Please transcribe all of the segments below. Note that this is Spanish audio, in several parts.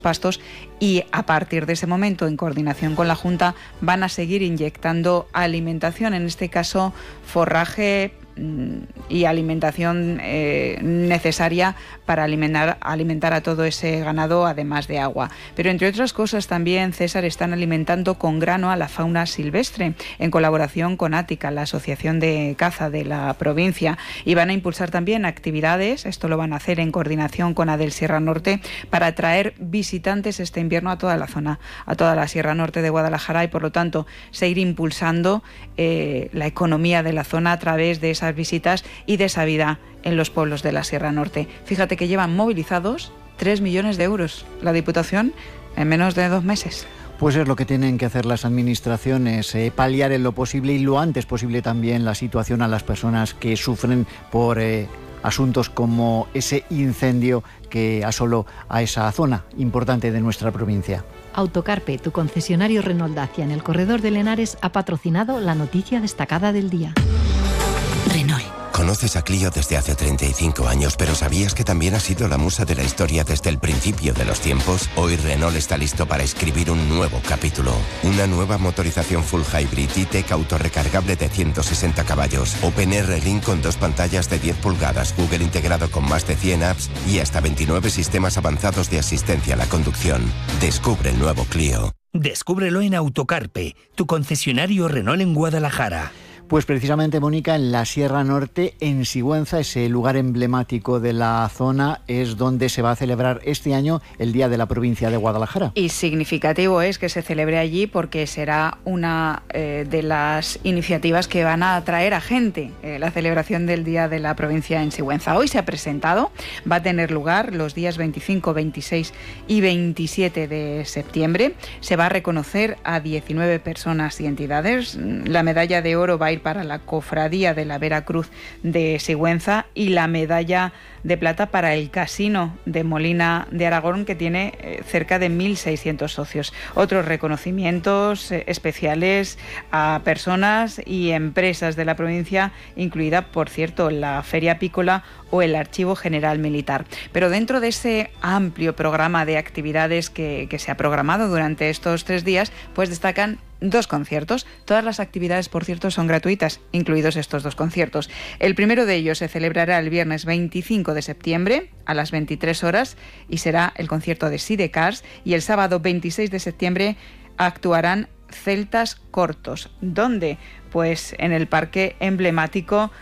pastos, y a partir de ese momento, en coordinación con la Junta, van a seguir inyectando alimentación, en este caso forraje y alimentación necesaria para alimentar a todo ese ganado, además de agua. Pero entre otras cosas también, César, están alimentando con grano a la fauna silvestre en colaboración con Ática, la asociación de caza de la provincia, y van a impulsar también actividades, esto lo van a hacer en coordinación con Adel Sierra Norte, para atraer visitantes este invierno a toda la zona, a toda la Sierra Norte de Guadalajara, y por lo tanto seguir impulsando la economía de la zona a través de esas visitas y de esa vida en los pueblos de la Sierra Norte. Fíjate que llevan movilizados 3 millones de euros la Diputación en menos de 2 meses. Pues es lo que tienen que hacer las administraciones, paliar en lo posible y lo antes posible también la situación a las personas que sufren por asuntos como ese incendio que asoló a esa zona importante de nuestra provincia. Autocarpe, tu concesionario Renault Dacia en el corredor de Lenares, ha patrocinado la noticia destacada del día. Renault. Conoces a Clio desde hace 35 años, pero ¿sabías que también ha sido la musa de la historia desde el principio de los tiempos? Hoy Renault está listo para escribir un nuevo capítulo. Una nueva motorización full hybrid E-Tech autorrecargable de 160 caballos, OpenR Link con 2 pantallas de 10 pulgadas, Google integrado con más de 100 apps y hasta 29 sistemas avanzados de asistencia a la conducción. Descubre el nuevo Clio. Descúbrelo en Autocarpe, tu concesionario Renault en Guadalajara. Pues precisamente, Mónica, en la Sierra Norte, en Sigüenza, ese lugar emblemático de la zona, es donde se va a celebrar este año el Día de la Provincia de Guadalajara. Y significativo es que se celebre allí porque será una de las iniciativas que van a atraer a gente, la celebración del Día de la Provincia en Sigüenza. Hoy se ha presentado, va a tener lugar los días 25, 26 y 27 de septiembre. Se va a reconocer a 19 personas y entidades. La medalla de oro va a ir para la Cofradía de la Veracruz de Sigüenza y la medalla de plata para el Casino de Molina de Aragón, que tiene cerca de 1.600 socios. Otros reconocimientos especiales a personas y empresas de la provincia, incluida, por cierto, la Feria Apícola o el Archivo General Militar. Pero dentro de ese amplio programa de actividades que se ha programado durante estos 3 días, pues destacan 2 conciertos. Todas las actividades, por cierto, son gratuitas, incluidos estos 2 conciertos. El primero de ellos se celebrará el viernes 25 de septiembre a las 23 horas y será el concierto de Sidecars, y el sábado 26 de septiembre actuarán Celtas Cortos. ¿Dónde? Pues en el parque emblemático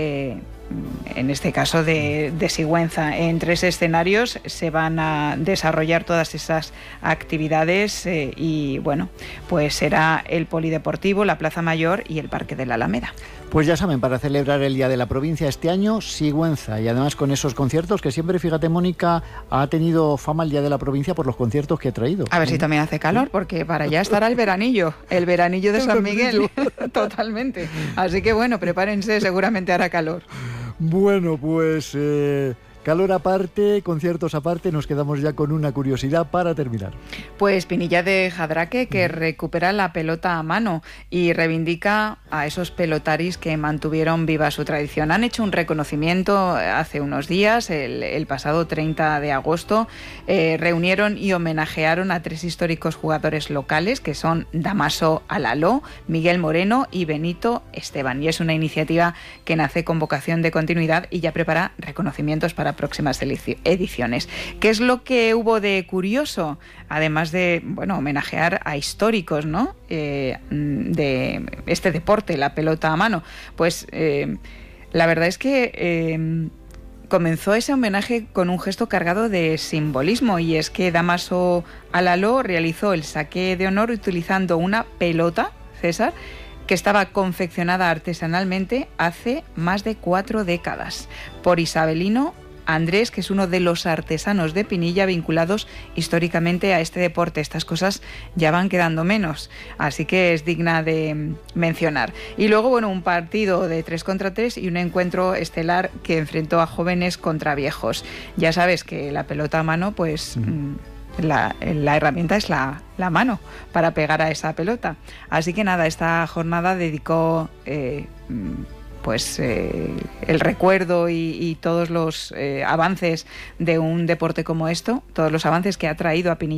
en este caso de Sigüenza. En 3 escenarios se van a desarrollar todas esas actividades y bueno, pues será el Polideportivo, la Plaza Mayor y el Parque de la Alameda. Pues ya saben, para celebrar el Día de la Provincia este año, Sigüenza, y además con esos conciertos que siempre, fíjate, Mónica, ha tenido fama el Día de la Provincia por los conciertos que ha traído. A ver si también hace calor, porque para allá estará el veranillo de San Miguel, totalmente. Así que bueno, prepárense, seguramente hará calor. Bueno, pues calor aparte, conciertos aparte, nos quedamos ya con una curiosidad para terminar. Pues Pinilla de Jadraque, que recupera la pelota a mano y reivindica a esos pelotaris que mantuvieron viva su tradición. Han hecho un reconocimiento hace unos días, el pasado 30 de agosto, reunieron y homenajearon a 3 históricos jugadores locales, que son Damaso Alaló, Miguel Moreno y Benito Esteban. Y es una iniciativa que nace con vocación de continuidad y ya prepara reconocimientos para próximas ediciones. ¿Qué es lo que hubo de curioso? Además de, homenajear a históricos, ¿no? De este deporte, la pelota a mano. Pues la verdad es que comenzó ese homenaje con un gesto cargado de simbolismo, y es que Damaso Alaló realizó el saque de honor utilizando una pelota, César, que estaba confeccionada artesanalmente hace más de 4 décadas por Isabelino Andrés, que es uno de los artesanos de Pinilla vinculados históricamente a este deporte. Estas cosas ya van quedando menos, así que es digna de mencionar. Y luego, un partido de 3 contra 3 y un encuentro estelar que enfrentó a jóvenes contra viejos. Ya sabes que la pelota a mano, pues la herramienta es la mano para pegar a esa pelota. Así que nada, esta jornada dedicó pues el recuerdo y todos los avances de un deporte como esto, todos los avances que ha traído a Pinilla